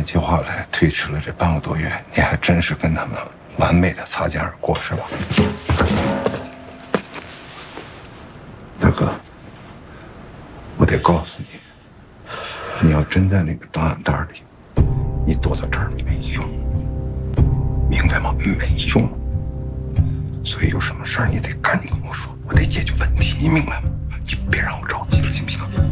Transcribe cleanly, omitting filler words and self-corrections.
计划来推迟了这半个多月，你还真是跟他们完美的擦肩而过，是吧？大哥，我得告诉你，你要真在那个档案袋里，你躲到这儿没用，明白吗？没用。所以有什么事儿你得赶紧跟我说，我得解决问题，你明白吗？你别让我着急了，行不行？